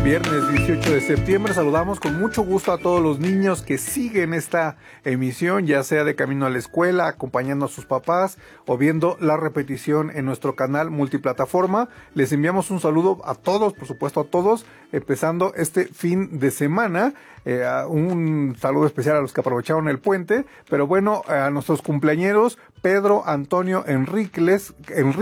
Viernes 18 de septiembre, saludamos con mucho gusto a todos los niños que siguen esta emisión, ya sea de camino a la escuela, acompañando a sus papás o viendo la repetición en nuestro canal multiplataforma. Les enviamos un saludo a todos, por supuesto a todos, empezando este fin de semana. Un saludo especial a los que aprovecharon el puente, pero bueno, a nuestros cumpleañeros, Pedro Antonio Enríquez,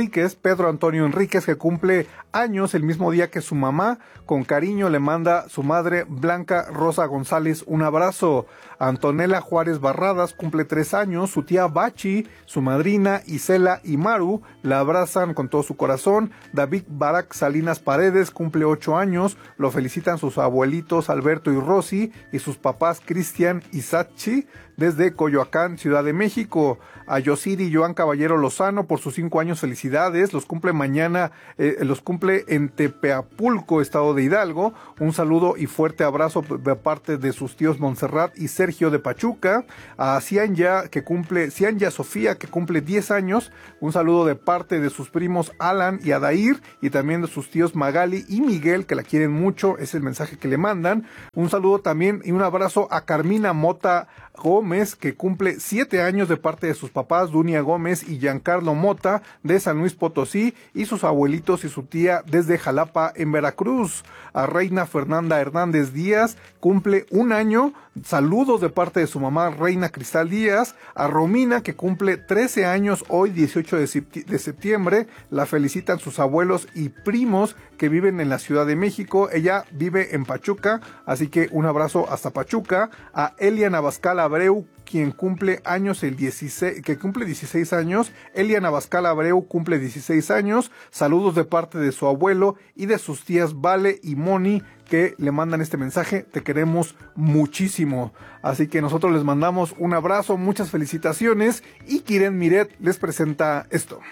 que cumple años el mismo día que su mamá. Con cariño le manda su madre Blanca Rosa González un abrazo. Antonella Juárez Barradas cumple 3 años, su tía Bachi, su madrina Isela y Maru la abrazan con todo su corazón. David Barak Salinas Paredes cumple 8 años, lo felicitan sus abuelitos Alberto y Rosy y sus papás Cristian y Sachi desde Coyoacán, Ciudad de México. A Yosiri Joan Caballero Lozano por sus 5 años, felicidades, los cumple mañana, los cumple en Tepeapulco, Estado de Hidalgo. Un saludo y fuerte abrazo de parte de sus tíos Montserrat y Sergio de Pachuca. A Cianya Sofía, que cumple 10 años, un saludo de parte de sus primos Alan y Adair, y también de sus tíos Magali y Miguel, que la quieren mucho, es el mensaje que le mandan. Un saludo también y un abrazo a Carmina Mota Gómez, que cumple 7 años, de parte de sus papás Dunia Gómez y Giancarlo Mota de San Luis Potosí, y sus abuelitos y su tía desde Jalapa en Veracruz. A Reina Fernanda Hernández Díaz, cumple 1 año, saludos de parte de su mamá Reina Cristal Díaz. A Romina, que cumple 13 años hoy 18 de septiembre, la felicitan sus abuelos y primos que viven en la Ciudad de México. Ella vive en Pachuca, así que un abrazo hasta Pachuca. A Elian Abascal Abreu, quien cumple años que cumple 16 años. Elian Abascal Abreu cumple 16 años. Saludos de parte de su abuelo y de sus tías Vale y Moni, que le mandan este mensaje: te queremos muchísimo. Así que nosotros les mandamos un abrazo, muchas felicitaciones, y Kiren Miret les presenta esto.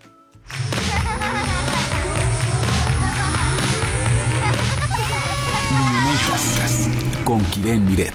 Con Kiren Miret.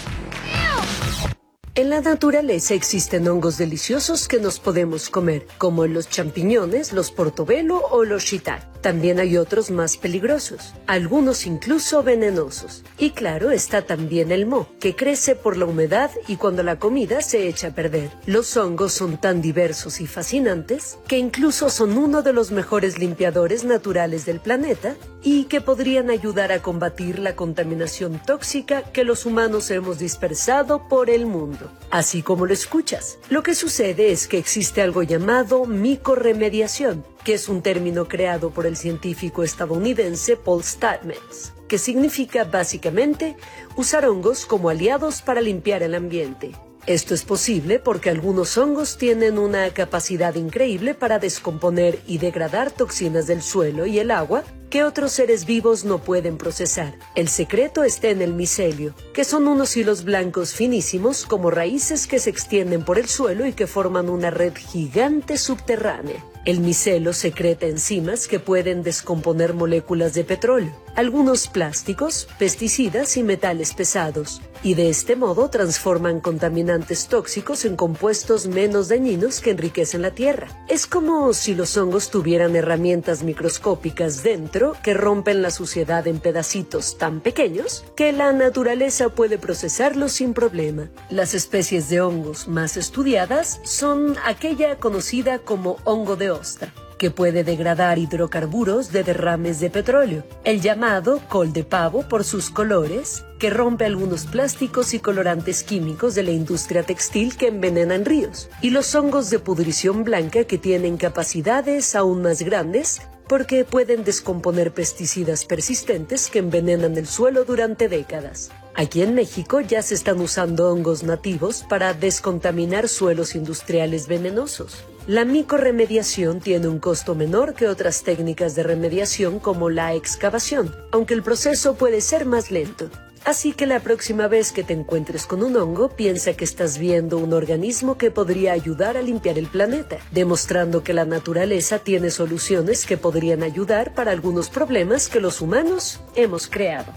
En la naturaleza existen hongos deliciosos que nos podemos comer, como los champiñones, los portobelo o los shiitake. También hay otros más peligrosos, algunos incluso venenosos. Y claro, está también el moho, que crece por la humedad y cuando la comida se echa a perder. Los hongos son tan diversos y fascinantes que incluso son uno de los mejores limpiadores naturales del planeta y que podrían ayudar a combatir la contaminación tóxica que los humanos hemos dispersado por el mundo. Así como lo escuchas, lo que sucede es que existe algo llamado micorremediación, que es un término creado por el científico estadounidense Paul Stamets, que significa básicamente usar hongos como aliados para limpiar el ambiente. Esto es posible porque algunos hongos tienen una capacidad increíble para descomponer y degradar toxinas del suelo y el agua que otros seres vivos no pueden procesar. El secreto está en el micelio, que son unos hilos blancos finísimos como raíces que se extienden por el suelo y que forman una red gigante subterránea. El micelo secreta enzimas que pueden descomponer moléculas de petróleo, algunos plásticos, pesticidas y metales pesados, y de este modo transforman contaminantes tóxicos en compuestos menos dañinos que enriquecen la tierra. Es como si los hongos tuvieran herramientas microscópicas dentro que rompen la suciedad en pedacitos tan pequeños que la naturaleza puede procesarlos sin problema. Las especies de hongos más estudiadas son aquella conocida como hongo de ostra, que puede degradar hidrocarburos de derrames de petróleo, el llamado col de pavo por sus colores, que rompe algunos plásticos y colorantes químicos de la industria textil que envenenan ríos, y los hongos de pudrición blanca, que tienen capacidades aún más grandes porque pueden descomponer pesticidas persistentes que envenenan el suelo durante décadas. Aquí en México ya se están usando hongos nativos para descontaminar suelos industriales venenosos. La micorremediación tiene un costo menor que otras técnicas de remediación como la excavación, aunque el proceso puede ser más lento. Así que la próxima vez que te encuentres con un hongo, piensa que estás viendo un organismo que podría ayudar a limpiar el planeta, demostrando que la naturaleza tiene soluciones que podrían ayudar para algunos problemas que los humanos hemos creado.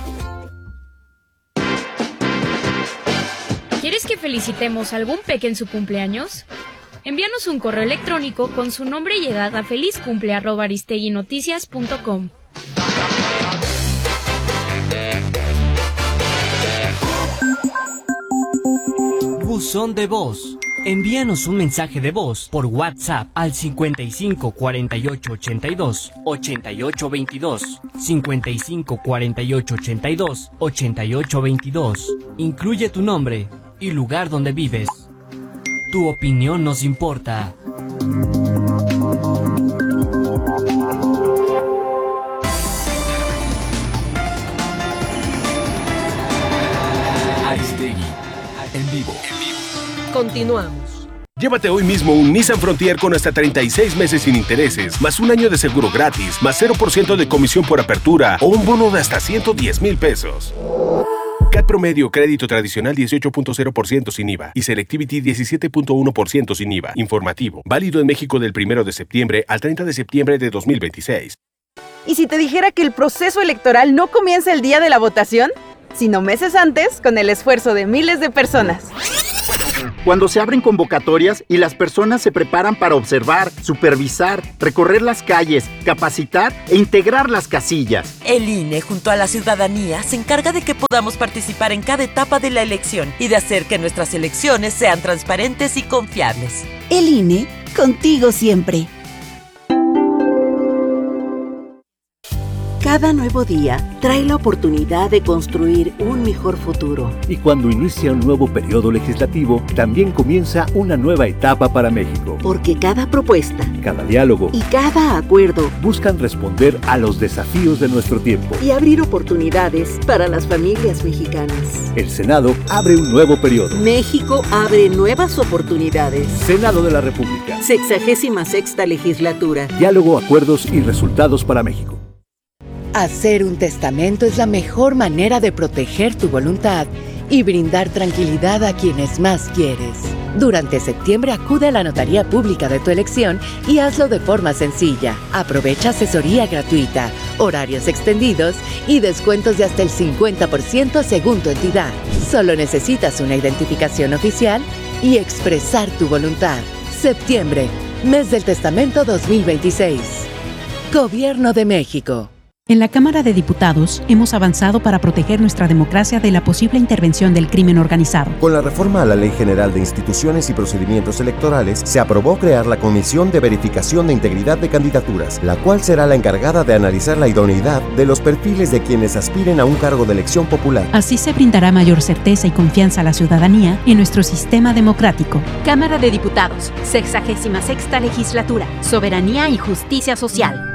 ¿Quieres que felicitemos a algún peque en su cumpleaños? Envíanos un correo electrónico con su nombre y edad a felizcumple@aristeguinoticias.com. buzón de voz. Envíanos un mensaje de voz por WhatsApp al 55 48 82 88 22. 55 48 82 88 22. Incluye tu nombre y lugar donde vives. Tu opinión nos importa. Aristegui, en vivo. Continuamos. Llévate hoy mismo un Nissan Frontier con hasta 36 meses sin intereses, más un año de seguro gratis, más 0% de comisión por apertura o un bono de hasta 110,000 pesos. CAT promedio, crédito tradicional 18.0% sin IVA y Selectivity 17.1% sin IVA. Informativo, válido en México del 1 de septiembre al 30 de septiembre de 2026. ¿Y si te dijera que el proceso electoral no comienza el día de la votación, sino meses antes con el esfuerzo de miles de personas? Cuando se abren convocatorias y las personas se preparan para observar, supervisar, recorrer las calles, capacitar e integrar las casillas. El INE, junto a la ciudadanía, se encarga de que podamos participar en cada etapa de la elección y de hacer que nuestras elecciones sean transparentes y confiables. El INE, contigo siempre. Cada nuevo día trae la oportunidad de construir un mejor futuro. Y cuando inicia un nuevo periodo legislativo, también comienza una nueva etapa para México. Porque cada propuesta, cada diálogo y cada acuerdo buscan responder a los desafíos de nuestro tiempo y abrir oportunidades para las familias mexicanas. El Senado abre un nuevo periodo. México abre nuevas oportunidades. Senado de la República. 66ª legislatura. Diálogo, acuerdos y resultados para México. Hacer un testamento es la mejor manera de proteger tu voluntad y brindar tranquilidad a quienes más quieres. Durante septiembre acude a la notaría pública de tu elección y hazlo de forma sencilla. Aprovecha asesoría gratuita, horarios extendidos y descuentos de hasta el 50% según tu entidad. Solo necesitas una identificación oficial y expresar tu voluntad. Septiembre, mes del testamento 2026. Gobierno de México. En la Cámara de Diputados hemos avanzado para proteger nuestra democracia de la posible intervención del crimen organizado. Con la reforma a la Ley General de Instituciones y Procedimientos Electorales, se aprobó crear la Comisión de Verificación de Integridad de Candidaturas, la cual será la encargada de analizar la idoneidad de los perfiles de quienes aspiren a un cargo de elección popular. Así se brindará mayor certeza y confianza a la ciudadanía en nuestro sistema democrático. Cámara de Diputados, 66ª Legislatura, Soberanía y Justicia Social.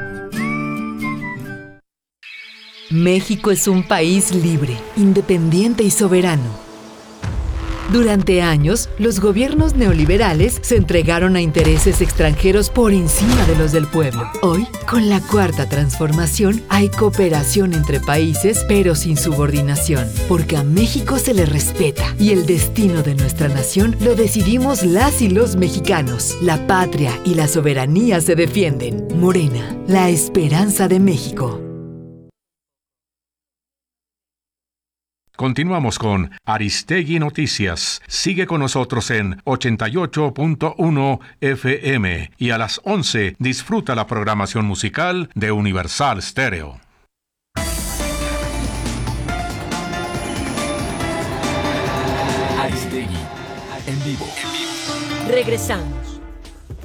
México es un país libre, independiente y soberano. Durante años, los gobiernos neoliberales se entregaron a intereses extranjeros por encima de los del pueblo. Hoy, con la Cuarta Transformación, hay cooperación entre países, pero sin subordinación, porque a México se le respeta y el destino de nuestra nación lo decidimos las y los mexicanos. La patria y la soberanía se defienden. Morena, la esperanza de México. Continuamos con Aristegui Noticias. Sigue con nosotros en 88.1 FM y a las 11 disfruta la programación musical de Universal Stereo. Aristegui, en vivo. Regresamos.